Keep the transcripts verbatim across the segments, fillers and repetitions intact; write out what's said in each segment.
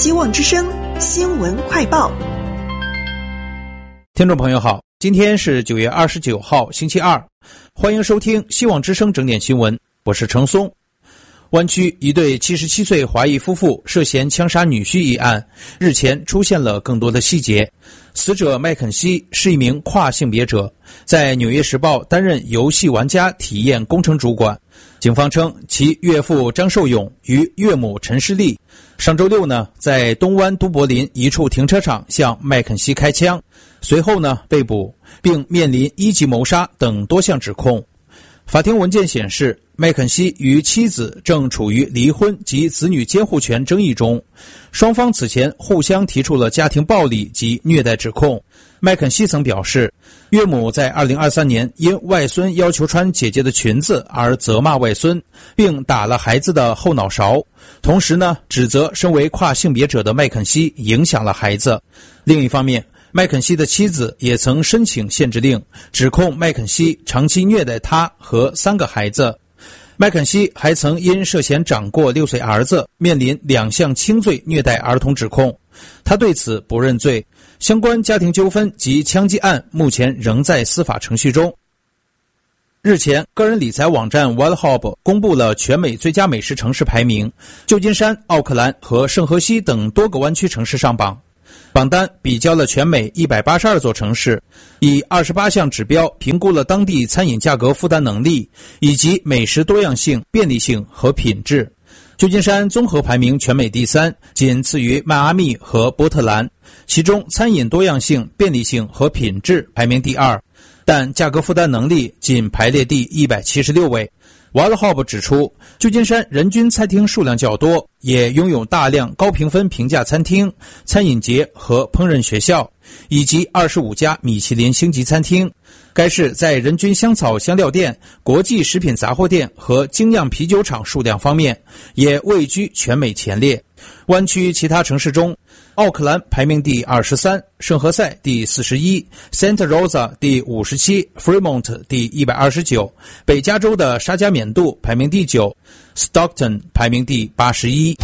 希望之声新闻快报。 听众朋友好，今天是九月二十九号星期二，欢迎收听希望之声整点新闻，我是程松。湾区一对七十七岁华裔夫妇涉嫌枪杀女婿一案，日前出现了更多的细节。死者麦肯锡是一名跨性别者，在纽约时报担任游戏玩家体验工程主管。警方称，其岳父张寿勇与岳母陈诗丽上周六呢，在东湾都柏林一处停车场向麦肯锡开枪，随后呢被捕，并面临一级谋杀等多项指控。法庭文件显示，麦肯锡与妻子正处于离婚及子女监护权争议中，双方此前互相提出了家庭暴力及虐待指控。麦肯锡曾表示，岳母在二零二三年因外孙要求穿姐姐的裙子而责骂外孙，并打了孩子的后脑勺，同时呢指责身为跨性别者的麦肯锡影响了孩子。另一方面，麦肯锡的妻子也曾申请限制令，指控麦肯锡长期虐待他和三个孩子。麦肯锡还曾因涉嫌掌过六岁儿子，面临两项轻罪虐待儿童指控，他对此不认罪。相关家庭纠纷及枪击案目前仍在司法程序中。日前，个人理财网站 Wellhub 公布了全美最佳美食城市排名，旧金山、奥克兰和圣荷西等多个湾区城市上榜。榜单比较了全美一百八十二座城市，以二十八项指标评估了当地餐饮价格负担能力，以及美食多样性、便利性和品质。旧金山综合排名全美第三，仅次于迈阿密和波特兰，其中餐饮多样性、便利性和品质排名第二，但价格负担能力仅排列第一百七十六位。Wellhub 指出，旧金山人均餐厅数量较多，也拥有大量高评分评价餐厅、餐饮节和烹饪学校，以及二十五家米其林星级餐厅。该市在人均香草香料店、国际食品杂货店和精酿啤酒厂数量方面也位居全美前列。湾区其他城市中，奥克兰排名第二十三，圣何塞第四十一， Santa Rosa 第五十七， Fremont 第一百二十九，北加州的沙加缅度排名第九， Stockton 排名第八十一。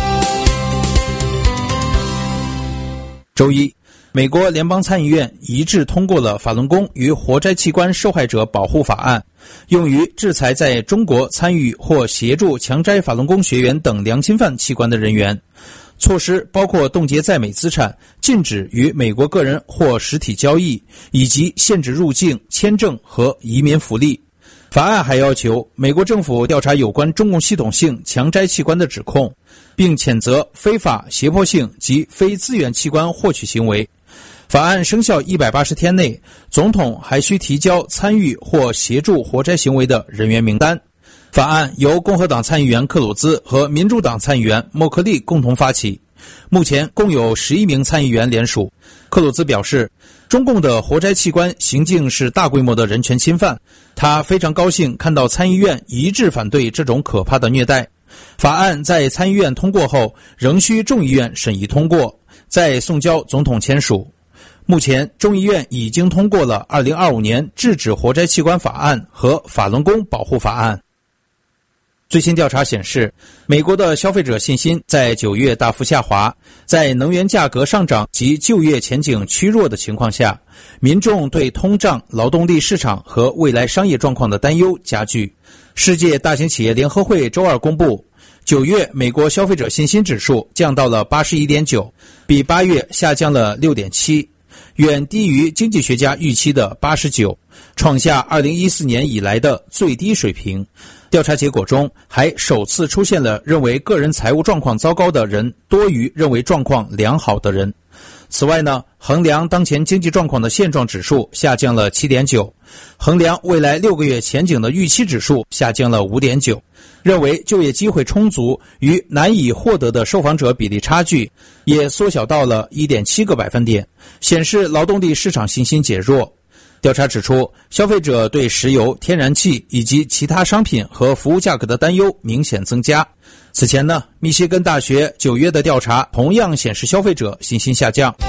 周一，美国联邦参议院一致通过了法轮功与活摘器官受害者保护法案，用于制裁在中国参与或协助强摘法轮功学员等良心犯器官的人员。措施包括冻结在美资产、禁止与美国个人或实体交易，以及限制入境、签证和移民福利。法案还要求美国政府调查有关中共系统性强摘器官的指控，并谴责非法、胁迫性及非自愿器官获取行为。法案生效一百八十天内，总统还需提交参与或协助活摘行为的人员名单。法案由共和党参议员克鲁兹和民主党参议员莫克利共同发起，目前共有十一名参议员联署。克鲁兹表示，中共的活摘器官行径是大规模的人权侵犯，他非常高兴看到参议院一致反对这种可怕的虐待。法案在参议院通过后，仍需众议院审议通过，再送交总统签署。目前，众议院已经通过了二零二五年制止活摘器官法案和法轮功保护法案。最新调查显示，美国的消费者信心在九月大幅下滑，在能源价格上涨及就业前景趋弱的情况下，民众对通胀、劳动力市场和未来商业状况的担忧加剧。世界大型企业联合会周二公布，九月美国消费者信心指数降到了 八十一点九， 比八月下降了 六点七， 远低于经济学家预期的八十九，创下二零一四年以来的最低水平。调查结果中还首次出现了认为个人财务状况糟糕的人多于认为状况良好的人。此外呢，衡量当前经济状况的现状指数下降了 七点九， 衡量未来六个月前景的预期指数下降了 五点九， 认为就业机会充足与难以获得的受访者比例差距也缩小到了 一点七个百分点，显示劳动力市场信心减弱。调查指出，消费者对石油、天然气以及其他商品和服务价格的担忧明显增加。此前呢，密歇根大学九月的调查同样显示消费者信心下降。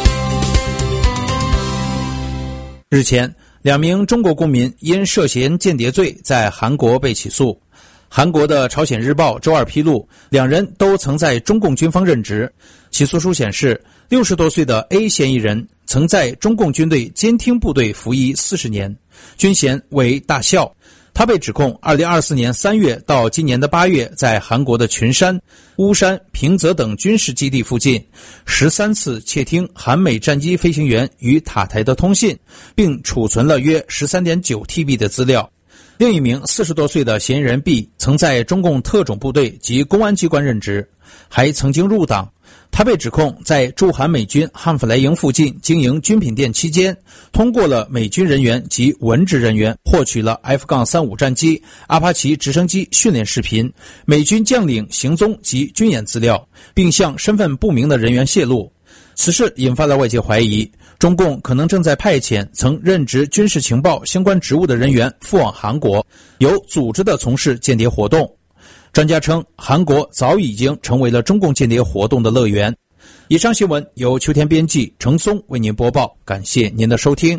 日前，两名中国公民因涉嫌间谍罪在韩国被起诉。 韩国的《朝鲜日报》周二披露，两人都曾在中共军方任职。起诉书显示，六十多岁的 A 嫌疑人曾在中共军队监听部队服役四十年，军衔为大校。他被指控二零二四年三月到今年的八月，在韩国的群山、巫山、平泽等军事基地附近十三次窃听韩美战机飞行员与塔台的通信，并储存了约 十三点九 T B 的资料。另一名四十多岁的嫌疑人 B 曾在中共特种部队及公安机关任职，还曾经入党。他被指控在驻韩美军汉弗莱营附近经营军品店期间，通过了美军人员及文职人员获取了 F 三十五 战机、阿帕奇直升机训练视频、美军将领行踪及军演资料，并向身份不明的人员泄露。此事引发了外界怀疑，中共可能正在派遣曾任职军事情报相关职务的人员赴往韩国，有组织地从事间谍活动。专家称，韩国早已经成为了中共间谍活动的乐园。以上新闻由秋天编辑，程松为您播报，感谢您的收听。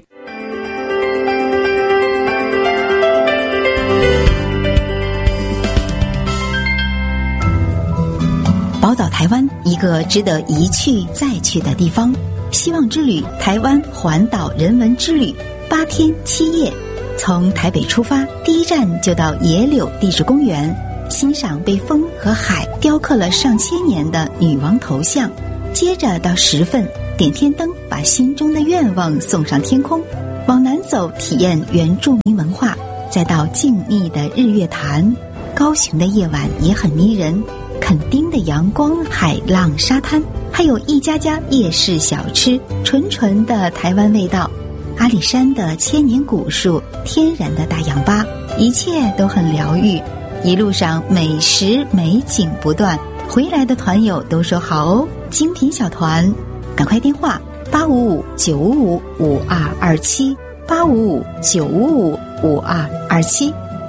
宝岛台湾，一个值得一去再去的地方。希望之旅台湾环岛人文之旅，八天七夜，从台北出发，第一站就到野柳地质公园，欣赏被风和海雕刻了上千年的女王头像，接着到十份点天灯，把心中的愿望送上天空。往南走，体验原住民文化，再到静谧的日月潭。高雄的夜晚也很迷人，垦丁的阳光、海浪、沙滩，还有一家家夜市小吃，纯纯的台湾味道。阿里山的千年古树，天然的大氧吧，一切都很疗愈。一路上美食美景不断，回来的团友都说好哦，精品小团，赶快电话八五五九五五五二二七八五五九五五五二二七。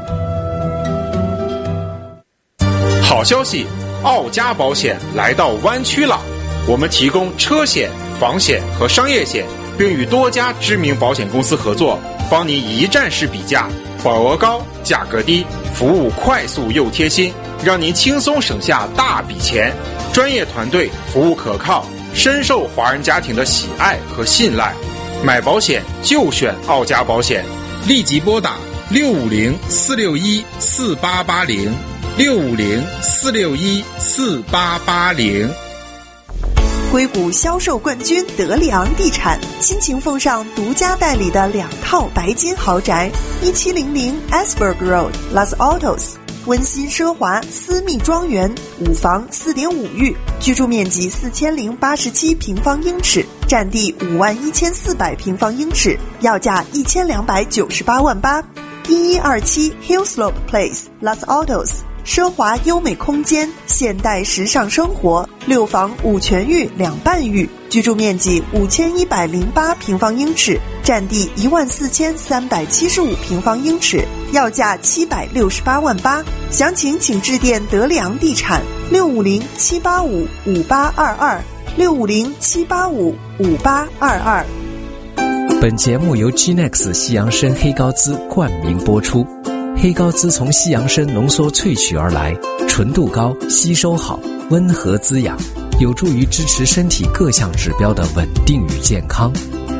好消息，奥家保险来到湾区了，我们提供车险、房险和商业险，并与多家知名保险公司合作，帮您一站式比价，保额高，价格低，服务快速又贴心，让您轻松省下大笔钱。专业团队，服务可靠，深受华人家庭的喜爱和信赖。买保险就选奥家保险，立即拨打六五零四六一四八八零六五零四六一四八八零。 硅谷销售冠军德里昂地产倾情奉上独家代理的两套白金豪宅，一七零零 Asberg Road Los Altos， 温馨奢华私密庄园，五房 四点五 浴，居住面积四千零八十七平方英尺，占地五万一千四百平方英尺，要价一千两百九十八万八。一一二七 Hillslope Place Los Altos，奢华优美空间，现代时尚生活，六房五全浴两半浴，居住面积五千一百零八平方英尺，占地一万四千三百七十五平方英尺，要价七百六十八万八。详情请致电德里昂地产六五零七八五五八二二六五零七八五五八二二。 本节目由 G N E X 西洋参黑高滋冠名播出。黑高滋从西洋参浓缩萃取而来，纯度高，吸收好，温和滋养，有助于支持身体各项指标的稳定与健康。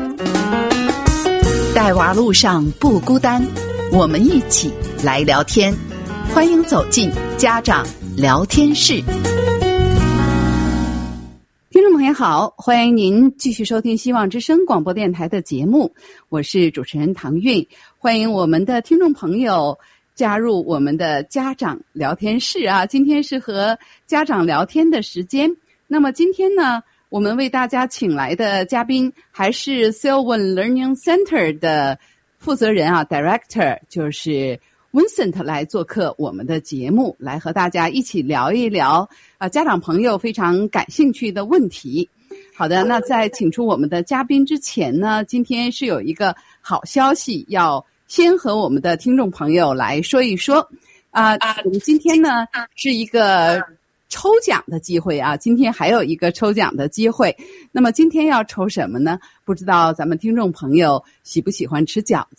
带娃路上不孤单，我们一起来聊天，欢迎走进家长聊天室。听众朋友好，欢迎您继续收听希望之声广播电台的节目，我是主持人唐韵，欢迎我们的听众朋友加入我们的家长聊天室啊！今天是和家长聊天的时间。那么今天呢，我们为大家请来的嘉宾还是 Sylvan Learning Center 的负责人啊 ，Director 就是 Vincent 来做客我们的节目，来和大家一起聊一聊啊家长朋友非常感兴趣的问题。好的，那在请出我们的嘉宾之前呢，今天是有一个好消息要先和我们的听众朋友来说一说啊、呃，我们今天呢是一个抽奖的机会啊，今天还有一个抽奖的机会。那么今天要抽什么呢？不知道咱们听众朋友喜不喜欢吃饺子？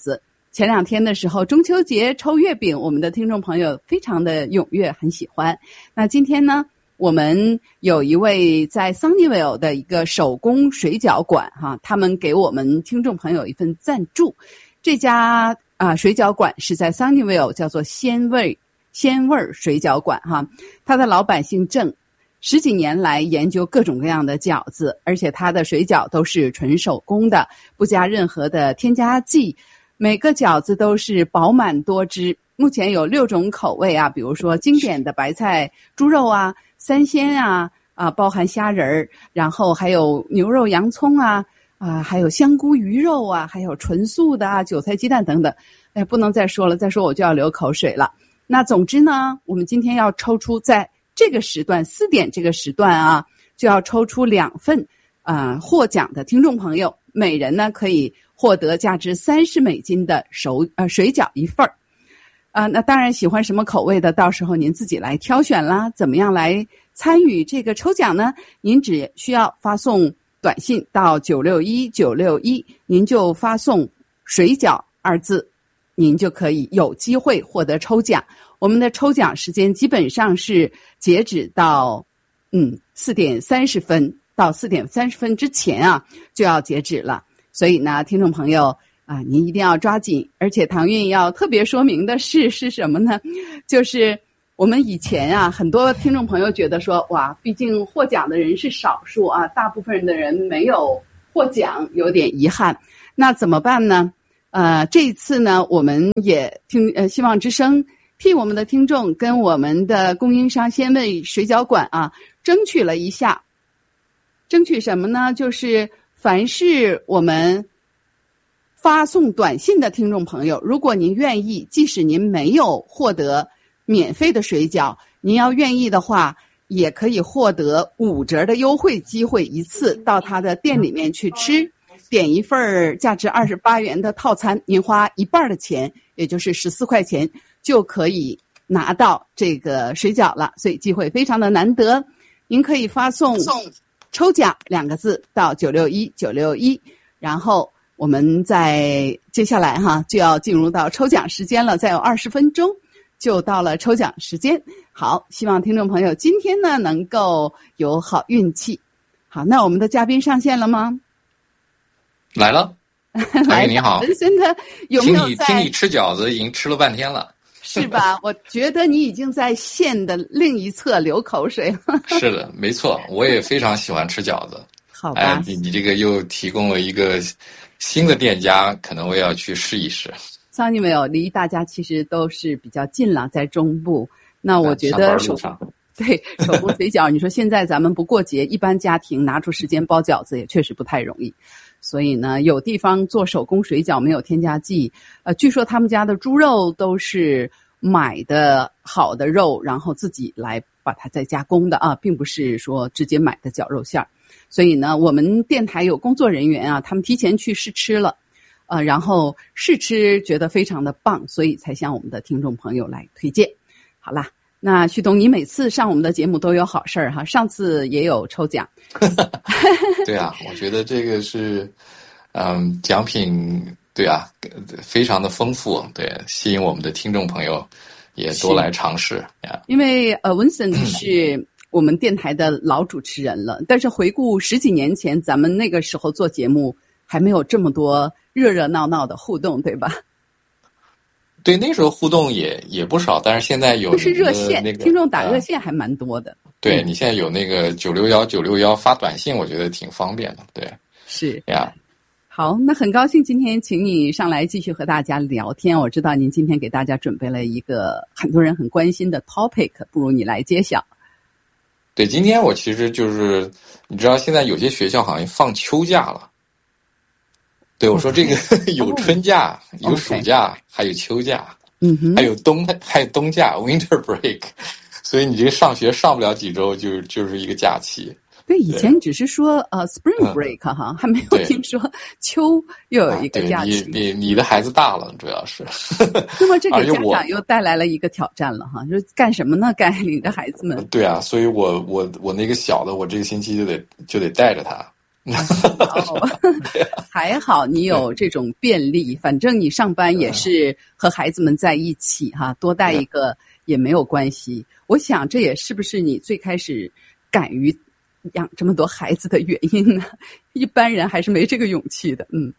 前两天的时候，中秋节抽月饼，我们的听众朋友非常的踊跃，很喜欢。那今天呢，我们有一位在 Sunnyvale 的一个手工水饺馆哈，他们给我们听众朋友一份赞助。这家啊、呃、水饺馆是在 Sunnyvale， 叫做鲜味鲜味水饺馆哈。他的老板姓郑，十几年来研究各种各样的饺子，而且他的水饺都是纯手工的，不加任何的添加剂。每个饺子都是饱满多汁，目前有六种口味啊，比如说经典的白菜猪肉啊、三鲜啊，啊包含虾仁儿，然后还有牛肉洋葱啊，啊还有香菇鱼肉啊，还有纯素的啊，韭菜鸡蛋等等。哎，不能再说了，再说我就要流口水了。那总之呢，我们今天要抽出在这个时段四点这个时段啊，就要抽出两份啊、呃、获奖的听众朋友，每人呢可以获得价值三十美金的手呃水饺一份儿，啊、呃，那当然喜欢什么口味的，到时候您自己来挑选啦。怎么样来参与这个抽奖呢？您只需要发送短信到九六一九六一，您就发送水饺二字，您就可以有机会获得抽奖。我们的抽奖时间基本上是截止到嗯四点三十分，到四点三十分之前啊就要截止了。所以呢，听众朋友啊，您一定要抓紧。而且唐韵要特别说明的是是什么呢？就是我们以前啊，很多听众朋友觉得说，哇，毕竟获奖的人是少数啊，大部分的人没有获奖，有点遗憾。那怎么办呢？呃，这一次呢，我们也听呃希望之声替我们的听众跟我们的供应商鲜味水饺馆啊，争取了一下，争取什么呢？就是凡是我们发送短信的听众朋友，如果您愿意，即使您没有获得免费的水饺，您要愿意的话，也可以获得五折的优惠机会，一次到他的店里面去吃，点一份价值二十八元的套餐，您花一半的钱，也就是十四块钱，就可以拿到这个水饺了。所以机会非常的难得，您可以发送抽奖两个字到九六一九六一，然后我们在接下来哈就要进入到抽奖时间了，再有二十分钟就到了抽奖时间。好，希望听众朋友今天呢能够有好运气。好，那我们的嘉宾上线了吗？ 来了，唐韵你好。 文森特有没有在？ 听你听你吃饺子已经吃了半天了。 是吧？我觉得你已经在线的另一侧流口水了。 是的，没错，我也非常喜欢吃饺子。 好吧， 哎，你你这个又提供了一个新的店家，可能我也要去试一试。 桑尼没有，离大家其实都是比较近了，在中部。那我觉得手对手工水饺，你说现在咱们不过节，一般家庭拿出时间包饺子也确实不太容易。所以呢，有地方做手工水饺没有添加剂，呃，据说他们家的猪肉都是买的好的肉，然后自己来把它再加工的啊，并不是说直接买的绞肉馅儿。所以呢，我们电台有工作人员啊，他们提前去试吃了，呃，然后试吃觉得非常的棒，所以才向我们的听众朋友来推荐。好啦，那旭东，你每次上我们的节目都有好事儿哈，上次也有抽奖。 对啊，我觉得这个是，嗯，奖品，对啊，非常的丰富，对，吸引我们的听众朋友也多来尝试呀。 因为呃，文森是我们电台的老主持人了，但是回顾十几年前，咱们那个时候做节目还没有这么多热热闹闹的互动，对吧？ 对，那时候互动也也不少，但是现在有就是热线， 那个听众打热线还蛮多的。 对，你现在有那个九六幺九六幺发短信，我觉得挺方便的。对， 是呀。 好，那很高兴今天请你上来继续和大家聊天。我知道您今天给大家准备了一个很多人很关心的 topic， 不如你来揭晓。 对，今天我其实就是你知道，现在有些学校好像放秋假了。对，我说这个有春假、有暑假、还有秋假， 嗯哼， 还有冬还有冬假 （winter break）， 所以你这个上学上不了几周就就是一个假期。 对，以前只是说呃 spring break 哈、嗯，还没有听说秋又有一个假期。 啊、你你你的孩子大了，主要是。 那么这给家长又带来了一个挑战了哈，就干什么呢？该领着孩子们。 对啊，所以我我我那个小的，我这个星期就得就得带着他。 哦，还好你有这种便利，反正你上班也是和孩子们在一起哈，多带一个也没有关系。我想这也是不是你最开始敢于养这么多孩子的原因呢？一般人还是没这个勇气的。嗯，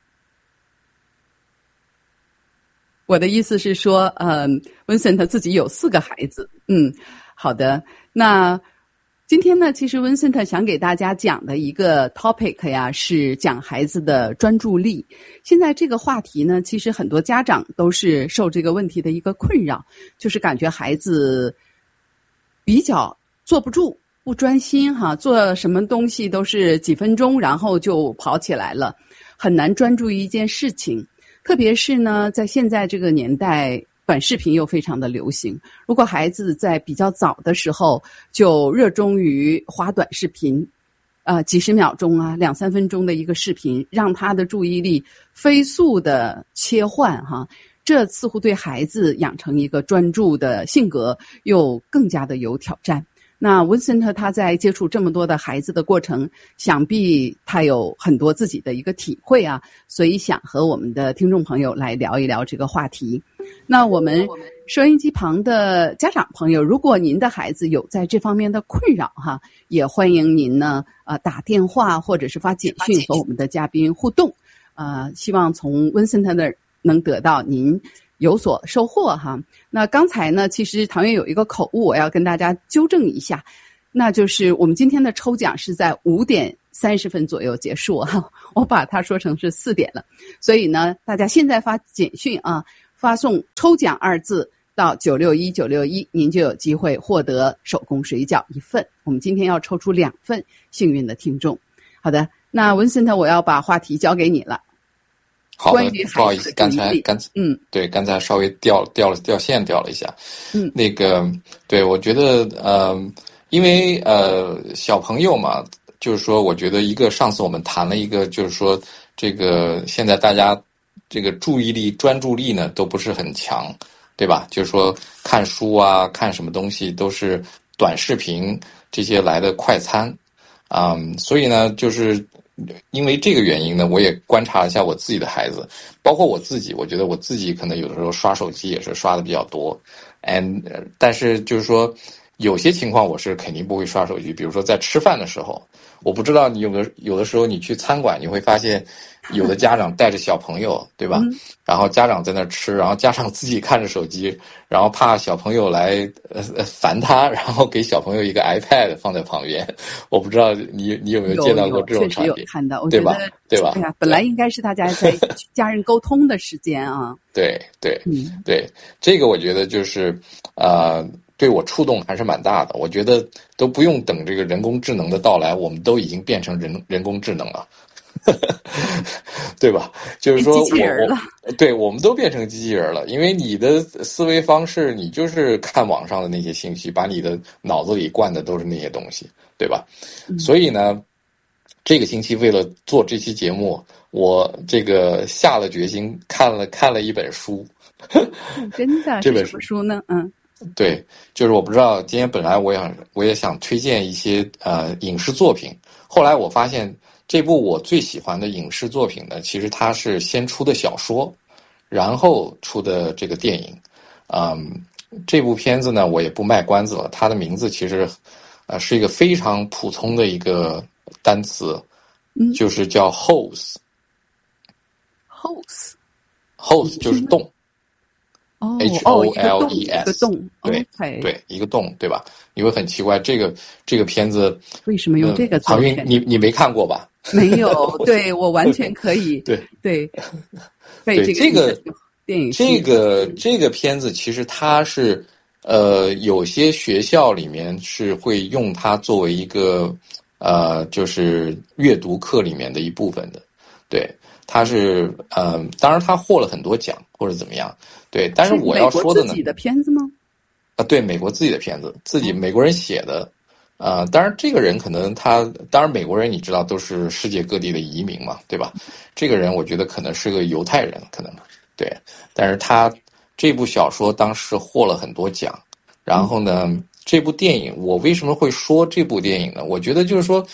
我的意思是说，嗯 ，Vincent 自己有四个孩子。嗯，好的，那。今天呢，其实 Vincent 想给大家讲的一个 topic 呀，是讲孩子的专注力。现在这个话题呢，其实很多家长都是受这个问题的一个困扰，就是感觉孩子比较坐不住、不专心哈，做什么东西都是几分钟，然后就跑起来了，很难专注于一件事情。特别是呢，在现在这个年代，短视频又非常的流行，如果孩子在比较早的时候就热衷于滑短视频，呃，几十秒钟啊，两三分钟的一个视频，让他的注意力飞速的切换哈，这似乎对孩子养成一个专注的性格又更加的有挑战。那文森特他在接触这么多的孩子的过程，想必他有很多自己的一个体会啊，所以想和我们的听众朋友来聊一聊这个话题。那我们收音机旁的家长朋友，如果您的孩子有在这方面的困扰哈，也欢迎您呢呃打电话或者是发简讯和我们的嘉宾互动，呃，希望从温森特那儿能得到您有所收获哈。那刚才呢，其实唐月有一个口误，我要跟大家纠正一下，那就是我们今天的抽奖是在五点三十分左右结束哈，我把它说成是四点了，所以呢，大家现在发简讯啊，发送抽奖二字到九六一九六一，您就有机会获得手工水饺一份。我们今天要抽出两份幸运的听众。好的，那文森特，我要把话题交给你了。 好的，不好意思，刚才刚才嗯， 对，刚才稍微掉掉了掉线掉了一下。 嗯， 那个对，我觉得呃，因为呃小朋友嘛，就是说，我觉得一个上次我们谈了一个，就是说这个现在大家这个注意力专注力呢都不是很强，对吧？就是说看书啊，看什么东西都是短视频这些来的快餐，啊、嗯，所以呢，就是因为这个原因呢，我也观察了一下我自己的孩子，包括我自己，我觉得我自己可能有的时候刷手机也是刷的比较多，and 但是就是说有些情况我是肯定不会刷手机，比如说在吃饭的时候，我不知道你有的有的时候你去餐馆，你会发现有的家长带着小朋友，对吧？嗯、然后家长在那吃，然后家长自己看着手机，然后怕小朋友来呃烦他，然后给小朋友一个 iPad 放在旁边。我不知道你你有没有见到过这种场景？ 有有看到，我对吧？对吧？ 哎呀，本来应该是大家在家人沟通的时间啊。 对对、 嗯、 对，这个我觉得就是呃。对我触动还是蛮大的，我觉得都不用等这个人工智能的到来，我们都已经变成人人工智能了，对吧？就是说机器人了， 我对，我们都变成机器人了，因为你的思维方式，你就是看网上的那些信息，把你的脑子里灌的都是那些东西，对吧？ 嗯、 所以呢，这个星期为了做这期节目，我这个下了决心，看了看了一本书， 真的， 这本什么书呢？嗯。 对，就是我不知道，今天本来我想我也想推荐一些呃影视作品，后来我发现这部我最喜欢的影视作品呢，其实它是先出的小说，然后出的这个电影。嗯，这部片子呢，我也不卖关子了，它的名字其实呃是一个非常普通的一个单词， 嗯， 就是叫 hose。hose，hose 就是洞。 哦 H O L E S， 一个洞， 对、 okay、 对，一个洞，对吧？你会很奇怪，这个这个片子为什么用这个做？ 唐韵，你你没看过吧？ 没有，对我完全可以， 对对对，这个电影， 这个这个片子其实它是呃，有些学校里面是会用它作为一个呃，就是阅读课里面的一部分的，对。他是嗯、呃，当然他获了很多奖或者怎么样，对。但是我要说的呢， 是美国自己的片子吗？ 啊，对，美国自己的片子，自己美国人写的，呃，当然这个人可能他，当然美国人你知道都是世界各地的移民嘛，对吧？这个人我觉得可能是个犹太人，可能对。但是他这部小说当时获了很多奖，然后呢，这部电影我为什么会说这部电影呢？我觉得就是说。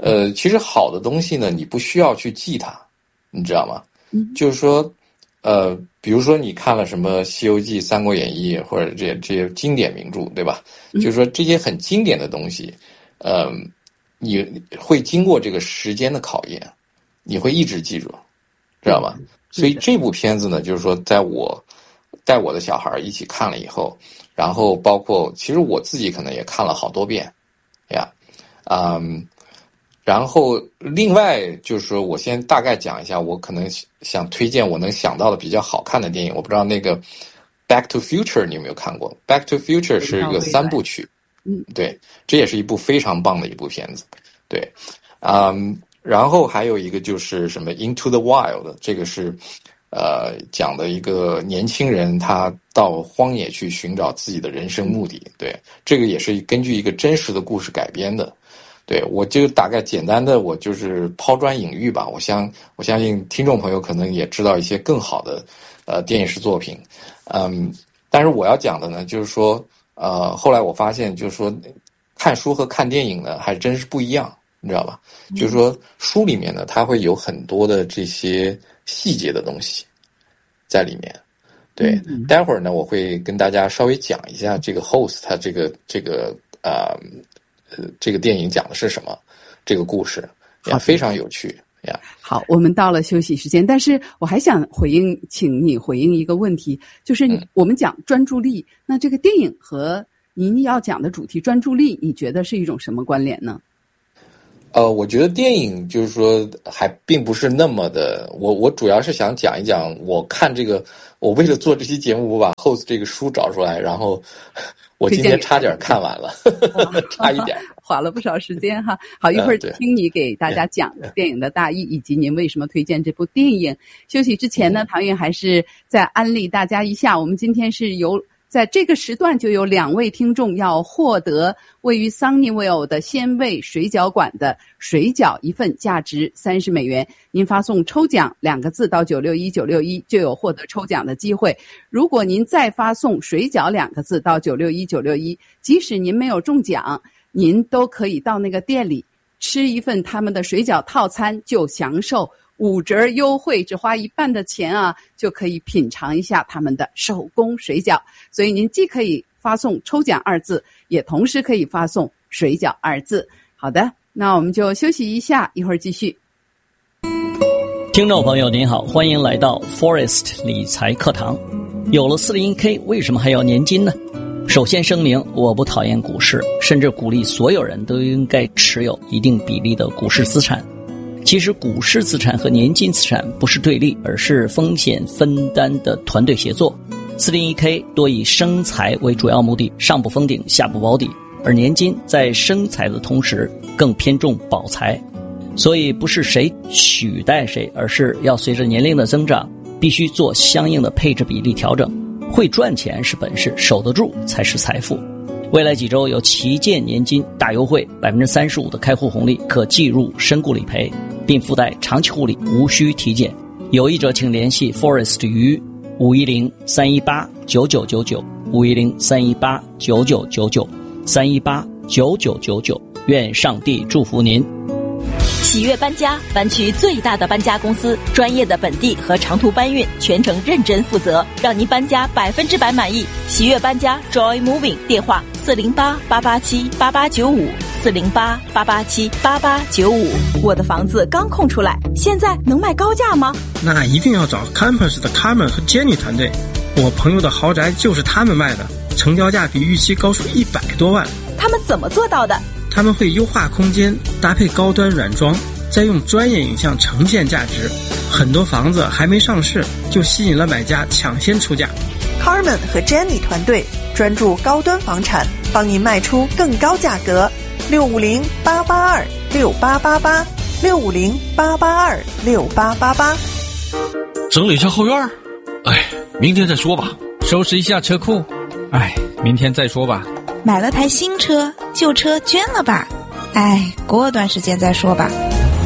呃，其实好的东西呢，你不需要去记它，你知道吗？嗯，就是说，呃，比如说你看了什么《西游记》《三国演义》或者这些这些经典名著，对吧？嗯、就是说这些很经典的东西，呃，你会经过这个时间的考验，你会一直记住，知道吗？嗯、所以这部片子呢，就是说，在我带我的小孩一起看了以后，然后包括其实我自己可能也看了好多遍，呀，嗯。然后，另外就是说，我先大概讲一下，我可能想推荐我能想到的比较好看的电影。我不知道那个《Back to Future》你有没有看过？《Back to Future》是一个三部曲，嗯，对，这也是一部非常棒的一部片子，对，嗯，然后还有一个就是什么《Into the Wild》，这个是呃讲的一个年轻人他到荒野去寻找自己的人生目的，对，这个也是根据一个真实的故事改编的。对，我就大概简单的，我就是抛砖引玉吧。我相我相信听众朋友可能也知道一些更好的呃电视作品，嗯，但是我要讲的呢，就是说，呃，后来我发现，就是说，看书和看电影呢，还真是不一样，你知道吧？嗯、就是说，书里面呢，它会有很多的这些细节的东西在里面。对，嗯、待会儿呢，我会跟大家稍微讲一下这个 host 它这个这个呃。呃，这个电影讲的是什么？这个故事也非常有趣呀。 好，我们到了休息时间，但是我还想回应，请你回应一个问题，就是我们讲专注力，嗯、那这个电影和您要讲的主题专注力，你觉得是一种什么关联呢？ 呃，我觉得电影就是说还并不是那么的，我我主要是想讲一讲，我看这个，我为了做这期节目，我把 host 这个书找出来，然后。我今天差点看完了，差一点， 花了不少时间哈。好，一会儿听你给大家讲电影的大意，以及您为什么推荐这部电影。休息之前呢，唐韵还是再安利大家一下，我们今天是由在这个时段就有两位听众要获得位于 Sunnyvale 的鲜味水饺馆的水饺一份，价值三十美元。您发送抽奖两个字到九六一九六一就有获得抽奖的机会。如果您再发送水饺两个字到九六一九六一，即使您没有中奖，您都可以到那个店里吃一份他们的水饺套餐，就享受五折优惠，只花一半的钱啊，就可以品尝一下他们的手工水饺。所以您既可以发送抽奖二字，也同时可以发送水饺二字。好的，那我们就休息一下，一会儿继续。 听众朋友您好，欢迎来到 Forest 理财课堂。有了 四零一 K 为什么还要年金呢？首先声明，我不讨厌股市，甚至鼓励所有人都应该持有一定比例的股市资产。其实股市资产和年金资产不是对立，而是风险分担的团队协作。四零一 K 多以生财为主要目的，上不封顶，下不保底，而年金在生财的同时更偏重保财。所以不是谁取代谁，而是要随着年龄的增长，必须做相应的配置比例调整。会赚钱是本事，守得住才是财富。未来几周有旗舰年金大优惠， 百分之三十五 的开户红利，可计入身故理赔，并附带长期护理，无需体检。有意者请联系 Forest 于五一零三一八九九九九 五一零三一八九九九九 三一八九九九九。愿上帝祝福您。 喜悦搬家，湾区最大的搬家公司，专业的本地和长途搬运，全程认真负责，让您搬家百分之百满意。喜悦搬家 Joy Moving， 电话四零八八八七八八九五四零八八八七八八九五。我的房子刚空出来，现在能卖高价吗？ 那一定要找 Campus 的 Carmen 和 Jenny 团队，我朋友的豪宅就是他们卖的，成交价比预期高出一百多万。 他们怎么做到的？ 他们会优化空间，搭配高端软装，再用专业影像呈现价值。很多房子还没上市，就吸引了买家抢先出价。 Carmen 和 Jenny 团队专注高端房产，帮您卖出更高价格。六五零八八二六八八八，六五零八八二六八八八。 整理一下后院，哎，明天再说吧。 收拾一下车库，哎，明天再说吧。 买了台新车，旧车捐了吧，哎，过段时间再说吧。妈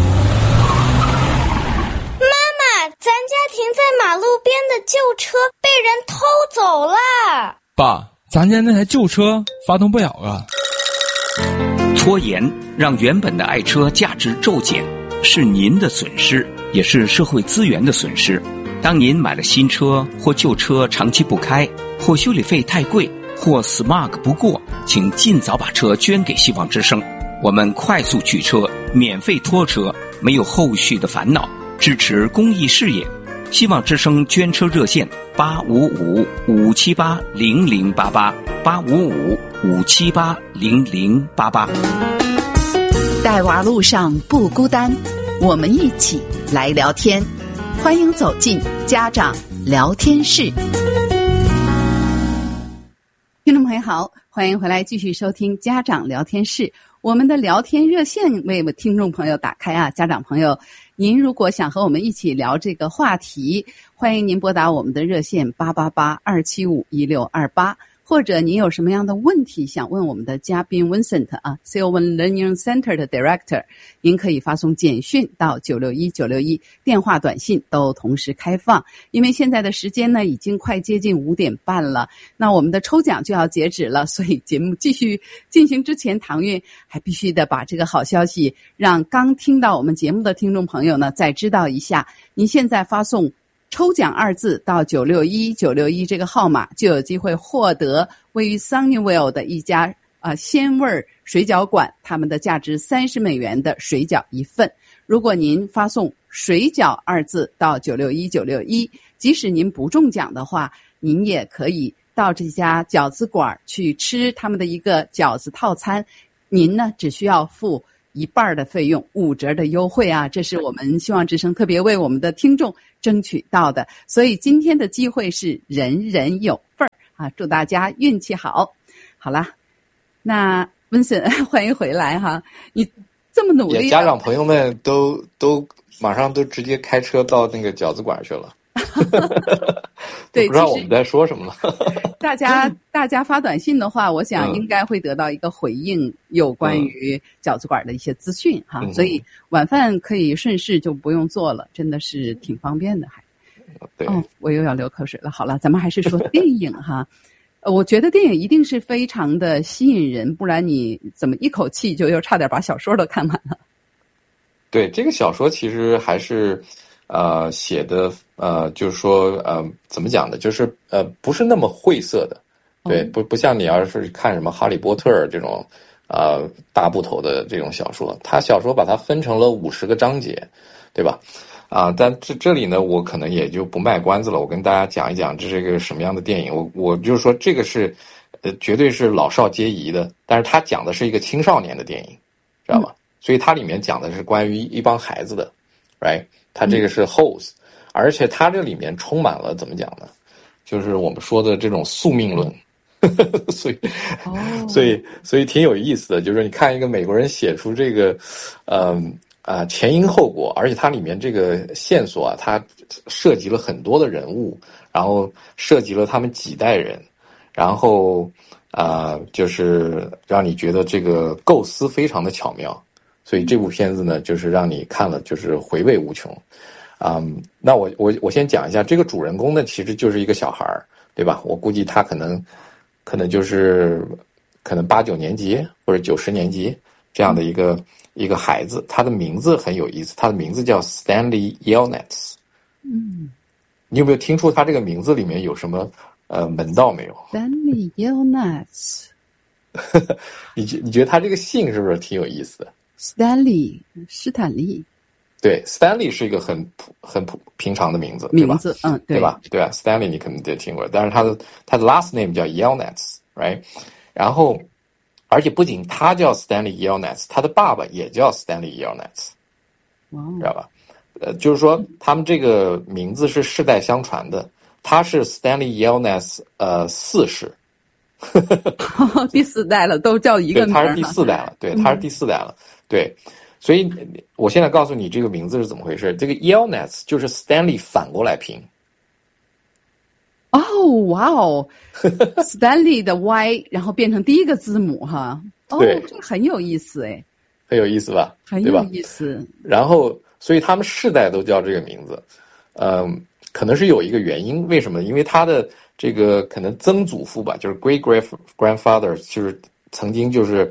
妈，咱家停在马路边的旧车被人偷走了。 爸，咱家那台旧车发动不了了。 拖延让原本的爱车价值骤减，是您的损失，也是社会资源的损失。当您买了新车或旧车长期不开，或修理费太贵，或 smog 不过，请尽早把车捐给希望之声，我们快速取车，免费拖车，没有后续的烦恼，支持公益事业。希望之声捐车热线八五五五七八零零八八八五五五七八零零八八。 带娃路上不孤单，我们一起来聊天，欢迎走进家长聊天室。听众朋友好，欢迎回来继续收听家长聊天室。我们的聊天热线为听众朋友打开啊，家长朋友，您如果想和我们一起聊这个话题，欢迎您拨打我们的热线八八八二七五一六二八，或者您有什么样的问题想问我们的嘉宾 Vincent 啊 Sylvan Learning Center 的 Director， 您可以发送简讯到九六一九六一，电话短信都同时开放。因为现在的时间呢已经快接近五点半了，那我们的抽奖就要截止了，所以节目继续进行之前，唐韵还必须的把这个好消息让刚听到我们节目的听众朋友呢再知道一下。您现在发送抽奖二字到九六一九六一这个号码，就有机会获得位于 Sunnyvale 的一家啊、呃、鲜味水饺馆，他们的价值三十美元的水饺一份。如果您发送水饺二字到九六一九六一，即使您不中奖的话，您也可以到这家饺子馆去吃他们的一个饺子套餐，您呢只需要付一半的费用，五折的优惠啊！这是我们希望之声特别为我们的听众争取到的，所以今天的机会是人人有份儿啊！祝大家运气好。好啦，那温森欢迎回来哈！你这么努力， 家长朋友们都都马上都直接开车到那个饺子馆去了。 对， 不知道我们在说什么了。 大家大家发短信的话，我想应该会得到一个回应，有关于饺子馆的一些资讯哈、嗯，所以晚饭可以顺势就不用做了，真的是挺方便的还。 对， 哦，我又要流口水了。好了，咱们还是说电影哈。呃，我觉得电影一定是非常的吸引人，不然你怎么一口气就又差点把小说都看完了？ 对，这个小说其实还是。呃，写的呃，就是说呃，怎么讲呢？就是呃，不是那么晦涩的，对，不不像你要是看什么《哈利波特》这种呃大部头的这种小说，他小说把它分成了五十个章节，对吧？啊、呃，但这这里呢，我可能也就不卖关子了，我跟大家讲一讲这是个什么样的电影。我我就是说，这个是呃，绝对是老少皆宜的，但是他讲的是一个青少年的电影，知道吗？嗯、所以它里面讲的是关于一帮孩子的 ，right？它这个是 host， 而且它这里面充满了怎么讲呢？就是我们说的这种宿命论，所以，哦、所以，所以挺有意思的。就是你看一个美国人写出这个，呃啊、呃、前因后果，而且它里面这个线索啊，它涉及了很多的人物，然后涉及了他们几代人，然后啊、呃、就是让你觉得这个构思非常的巧妙。所以这部片子呢，就是让你看了就是回味无穷，嗯，那我我我先讲一下这个主人公呢，其实就是一个小孩儿，对吧？我估计他可能可能就是可能八九年级或者九十年级这样的一个、嗯、一个孩子，他的名字很有意思，他的名字叫 Stanley Yelnats。嗯，你有没有听出他这个名字里面有什么呃门道没有 ？Stanley Yelnats， 你觉你觉得他这个姓是不是挺有意思的？ 斯坦利，斯坦利， 对 ，Stanley 是一个很普、很普平常的名字， 名字，嗯， 对吧？对吧 ？Stanley 你可能得听过，但是他的他的 last name 叫 Yelnats，right？ 然后，而且不仅他叫 Stanley Yelnats， 他的爸爸也叫 Stanley Yelnats， 知道吧？呃，就是说他们这个名字是世代相传的，他是 Stanley Yelnats 呃四世。 第四代了，都叫一个名儿了。 对，他是第四代了，对，他是第四代了，对。所以我现在告诉你这个名字是怎么回事。这个 Yelnats 就是 Stanley 反过来拼。 哦，哇哦，Stanley 的 Y 然后变成第一个字母哈。哦， 对， 这很有意思哎。 很有意思吧？ 很有意思。 然后，所以他们世代都叫这个名字，嗯，可能是有一个原因，为什么？因为他的这个可能曾祖父吧，就是 great grandfather，就是曾经就是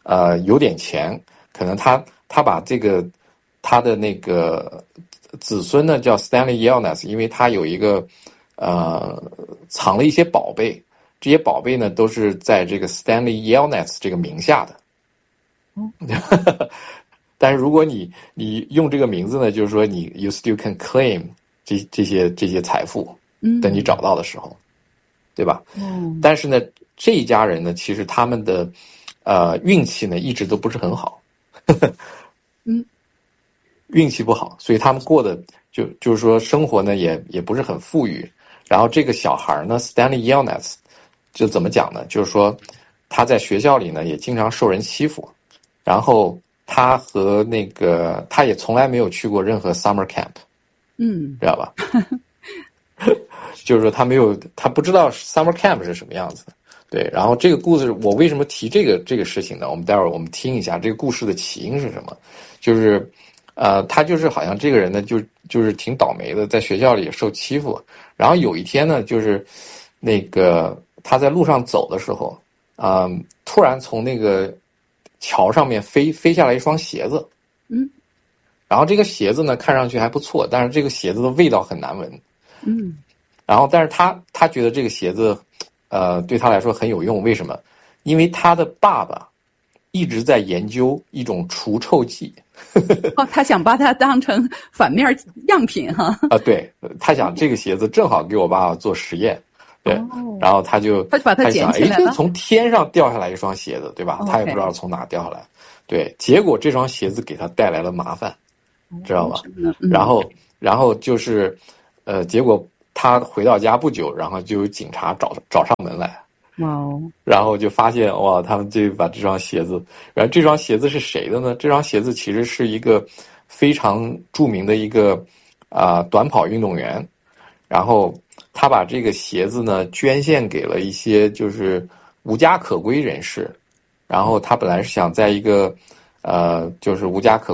呃有点钱，可能他他把这个他的那个子孙呢叫 Stanley Yelnats， 因为他有一个呃藏了一些宝贝，这些宝贝呢都是在这个 Stanley Yelnats 这个名下的。 哦但是如果你你用这个名字呢，就是说你 you still can claim 这这些这些财富， 嗯， 等你找到的时候，对吧？ 嗯， 但是呢，这一家人呢，其实他们的呃运气呢一直都不是很好， 嗯， 运气不好，所以他们过的就就是说生活呢也也不是很富裕。然后这个小孩呢 ，Stanley Yelnats 就怎么讲呢？就是说他在学校里呢也经常受人欺负，然后。他和那个，他也从来没有去过任何 summer camp， 嗯， 知道吧？就是说他没有，他不知道 summer camp 是什么样子的。对，然后这个故事，我为什么提这个这个事情呢？我们待会儿我们听一下这个故事的起因是什么。就是，呃，他就是好像这个人呢，就就是挺倒霉的，在学校里也受欺负。然后有一天呢，就是那个他在路上走的时候，啊、呃，突然从那个。桥上面飞飞下来一双鞋子， 嗯， 然后这个鞋子呢看上去还不错，但是这个鞋子的味道很难闻， 嗯， 然后但是他他觉得这个鞋子，呃，对他来说很有用，为什么？因为他的爸爸一直在研究一种除臭剂， 哦，他想把它当成反面样品哈， 啊，对，他想这个鞋子正好给我爸爸做实验。对， 哦、 然后他就他就把它捡起来了， 哎，从天上掉下来一双鞋子，对吧？ Okay. 他也不知道从哪掉下来，对，结果这双鞋子给他带来了麻烦，知道吧？ 嗯、 然后，然后就是，呃，结果他回到家不久，然后就有警察找找上门来， 哇哦， 然后就发现哇，他们就把这双鞋子，然后这双鞋子是谁的呢？这双鞋子其实是一个非常著名的一个啊、呃、短跑运动员，然后。他把这个鞋子呢捐献给了一些就是无家可归人士，然后他本来是想在一个呃就是无家可